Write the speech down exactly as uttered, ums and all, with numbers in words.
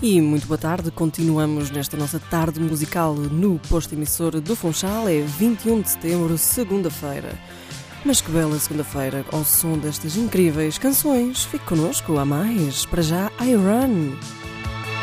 E muito boa tarde, continuamos nesta nossa tarde musical no posto emissor do Funchal. É vinte e um de setembro, segunda-feira. Mas que bela segunda-feira, ao som destas incríveis canções. Fique connosco, há mais. Para já, I Run.